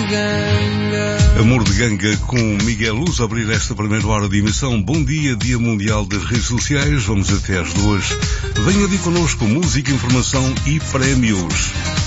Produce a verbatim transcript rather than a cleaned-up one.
ganga. Amor de Ganga com Miguel Luz, abrir esta primeira hora de emissão. Bom dia, Dia Mundial das Redes Sociais. Vamos até às duas. Venha de connosco, música, informação e prémios.